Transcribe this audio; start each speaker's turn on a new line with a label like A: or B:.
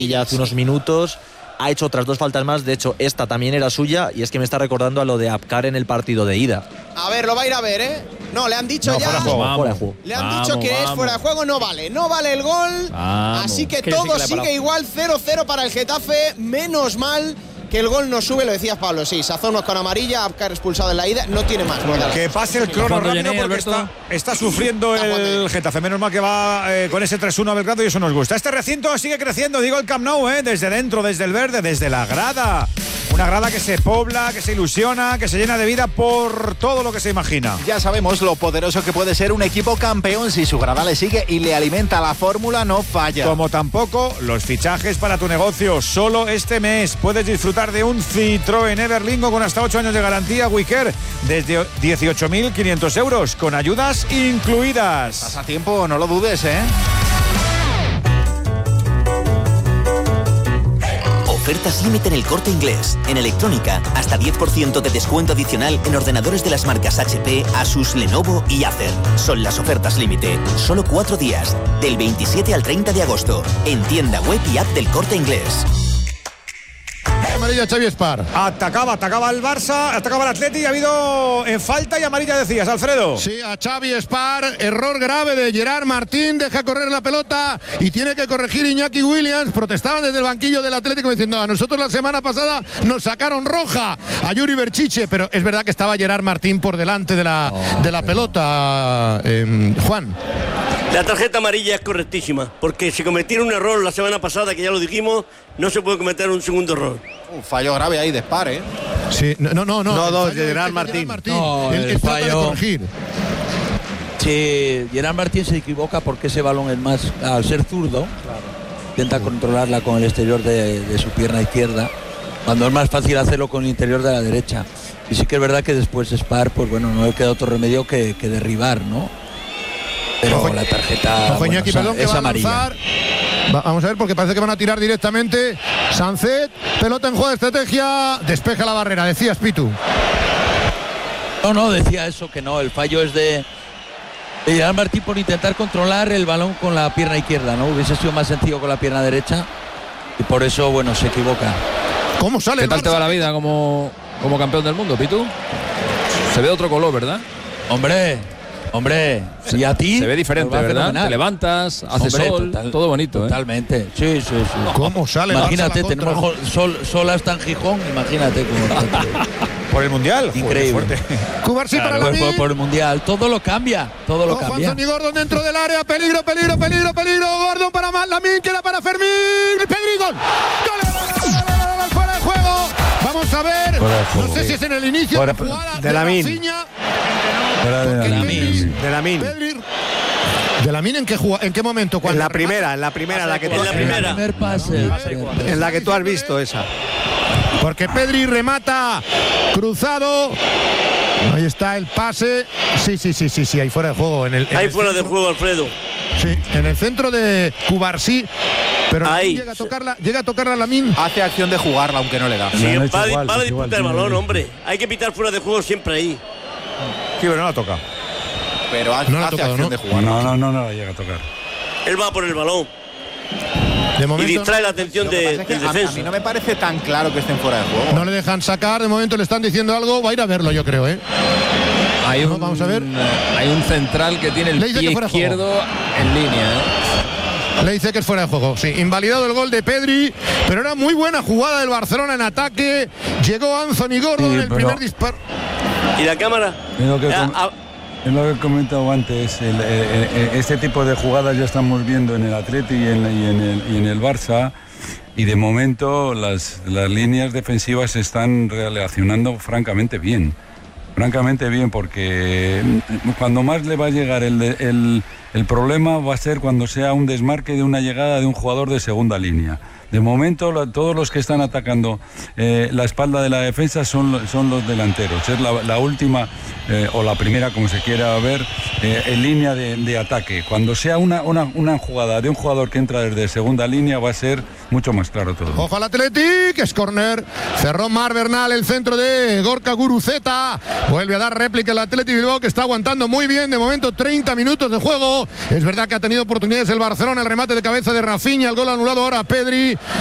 A: ya hace unos minutos. Ha hecho otras 2 faltas más, de hecho esta también era suya, y es que me está recordando a lo de Apcar en el partido de ida.
B: A ver, lo va a ir a ver, ¿eh? No, le han dicho ya.
A: Fuera de juego.
B: Le han dicho que es fuera de juego, no vale el gol. Así que todo sigue igual, 0-0 para el Getafe. Menos mal que el gol no sube, lo decías Pablo, sí, Sazonos con amarilla, Apcar expulsado en la ida, no tiene más.
C: Que pase el crono rápido porque está sufriendo el Getafe. Menos mal que va con ese 3-1 a Belgrado y eso nos gusta. Este recinto sigue creciendo, digo el Camp Nou, desde dentro, desde el verde, desde la grada. Una grada que se pobla, que se ilusiona, que se llena de vida por todo lo que se imagina.
D: Ya sabemos lo poderoso que puede ser un equipo campeón si su grada le sigue y le alimenta. La fórmula no falla.
C: Como tampoco los fichajes para tu negocio. Solo este mes puedes disfrutar de un Citroën Everlingo con hasta 8 años de garantía Wicker desde 18.500 euros con ayudas incluidas.
D: Estás a tiempo, no lo dudes,
E: Ofertas límite en el Corte Inglés. En electrónica, hasta 10% de descuento adicional en ordenadores de las marcas HP, Asus, Lenovo y Acer. Son las ofertas límite. Solo 4 días, del 27 al 30 de agosto. En tienda web y app del Corte Inglés.
F: Amarilla Xavi Espar.
C: Atacaba el Barça, atacaba el Atleti y ha habido falta y amarilla, decías, Alfredo.
F: Sí, a Xavi Espar, error grave de Gerard Martín, deja correr la pelota y tiene que corregir Iñaki Williams. Protestaban desde el banquillo del Atlético diciendo, a nosotros la semana pasada nos sacaron roja a Yuri Berchiche, pero es verdad que estaba Gerard Martín por delante de la pelota, Juan.
G: La tarjeta amarilla es correctísima, porque si cometieron un error la semana pasada, que ya lo dijimos, no se puede cometer un segundo error.
D: Un fallo grave ahí de Espar,
F: Sí, no,
H: de Gerard Martín.
F: No, el fallo de corregir.
I: Sí, Gerard Martín se equivoca porque ese balón es más, al ser zurdo, intenta controlarla con el exterior de su pierna izquierda, cuando es más fácil hacerlo con el interior de la derecha. Y sí que es verdad que después Espar, pues bueno, no le queda otro remedio que derribar, ¿no? Pero la tarjeta es amarilla.
F: Vamos a ver, porque parece que van a tirar directamente. Sancet, pelota en juego de estrategia, despeja la barrera, decías, Pitu.
I: No, decía eso, que no, el fallo es de Gerard Martín por intentar controlar el balón con la pierna izquierda, ¿no? Hubiese sido más sencillo con la pierna derecha y por eso, bueno, se equivoca.
F: ¿Cómo sale?
J: ¿Qué tal te va la vida como campeón del mundo, Pitu? Se ve otro color, ¿verdad?
I: Hombre, y a ti
J: se ve diferente, ¿verdad? Fenomenal. Te levantas, hace sol, todo bonito,
I: Totalmente, sí.
F: ¿Cómo sale?
I: Imagínate, tenemos sol hasta en Gijón, imagínate cómo.
C: Por el Mundial.
I: Increíble.
F: Cubarsí para la
I: por el Mundial, todo lo cambia.
F: Juan y Gordon dentro del área, peligro. Gordon para Lamin, queda para Fermín. Pedri, gol. Fuera de juego. Vamos a ver. No sé si es en el inicio de la jugada
H: de Lamin.
F: ¿De Lamin en qué momento?
H: En la primera, la que
I: primer pase.
H: En la que tú has visto esa.
F: Porque Pedri remata cruzado. Ahí está el pase. Sí, ahí fuera de juego.
G: Ahí fuera de juego, Alfredo.
F: Sí, en el centro de Cubarsí. Pero
G: ahí
F: llega a tocarla Lamin.
D: Hace acción de jugarla, aunque no le da.
G: Sí, va a disputar el balón, hombre. Hay que pitar fuera de juego siempre ahí.
C: Sí, pero no la toca.
D: Pero hace acción de jugar.
H: No la llega a tocar.
G: Él va por el balón.
F: De momento,
G: y distrae la atención del defensa.
D: A mí no me parece tan claro que estén fuera de juego.
F: No le dejan sacar, de momento le están diciendo algo. Va a ir a verlo, yo creo,
J: Vamos a ver. Hay un central que tiene el pie izquierdo en línea,
F: Le dice que es fuera de juego. Sí, invalidado el gol de Pedri, pero era muy buena jugada del Barcelona en ataque. Llegó Anthony Gordon en el primer disparo.
G: ¿Y la cámara?
K: Es lo que he comentado antes. Este tipo de jugadas ya estamos viendo en el Atleti y en el Barça. Y de momento las líneas defensivas se están reaccionando francamente bien. Porque cuando más le va a llegar el problema va a ser cuando sea un desmarque de una llegada de un jugador de segunda línea. De momento todos los que están atacando la espalda de la defensa son los delanteros. Es la última o la primera, como se quiera ver, en línea de ataque. Cuando sea una jugada de un jugador que entra desde segunda línea va a ser mucho más claro todo.
F: Ojo al Athletic, es córner. Cerró Mar Bernal el centro de Gorka Guruceta. Vuelve a dar réplica el Athletic Bilbao, que está aguantando muy bien. De momento 30 minutos de juego. Es verdad que ha tenido oportunidades el Barcelona, el remate de cabeza de Rafinha, el gol anulado ahora a Pedri.